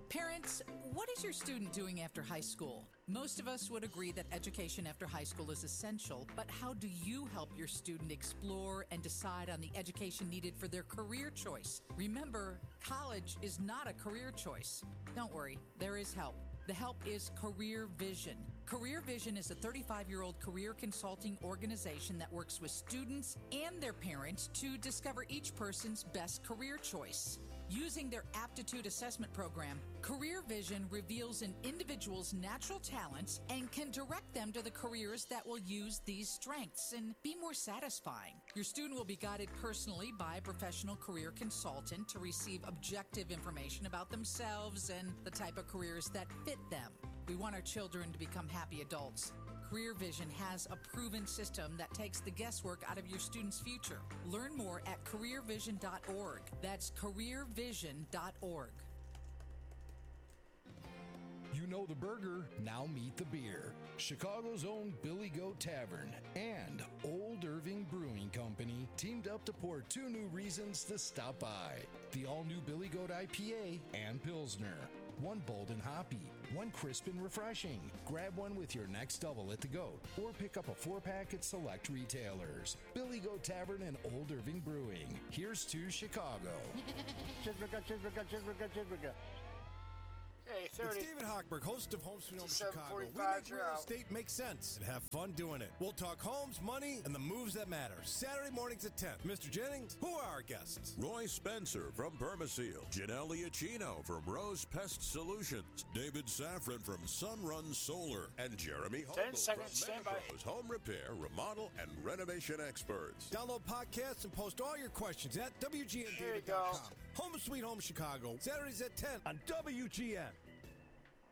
Parents, what is your student doing after high school? Most of us would agree that education after high school is essential, but how do you help your student explore and decide on the education needed for their career choice? Remember, college is not a career choice. Don't worry, there is help. The help is Career Vision. Career Vision is a 35-year-old career consulting organization that works with students and their parents to discover each person's best career choice. Using their aptitude assessment program, Career Vision reveals an individual's natural talents and can direct them to the careers that will use these strengths and be more satisfying. Your student will be guided personally by a professional career consultant to receive objective information about themselves and the type of careers that fit them. We want our children to become happy adults. Career Vision has a proven system that takes the guesswork out of your student's future. Learn more at careervision.org. That's careervision.org. You know the burger, now meet the beer. Chicago's own Billy Goat Tavern and Old Irving Brewing Company teamed up to pour 2 new reasons to stop by. The all-new Billy Goat IPA and Pilsner. One bold and hoppy, one crisp and refreshing. Grab one with your next double at the Goat or pick up a 4-pack at select retailers. Billy Goat Tavern and Old Irving Brewing. Here's to Chicago. Hey, 30. It's David Hochberg, host of Home Sweet Home Chicago. We 7:45, make real estate make sense and have fun doing it. We'll talk homes, money, and the moves that matter. Saturday mornings at 10. Mr. Jennings, who are our guests? Roy Spencer from Permaseal, Janelle Iacchino from Rose Pest Solutions, David Safran from Sunrun Solar, and Jeremy 10 Hogle seconds, from stand by. Medico's Home Repair, Remodel, and Renovation Experts. Download podcasts and post all your questions at Here you WGNDavid.com. Home Sweet Home Chicago, Saturdays at 10 on WGN.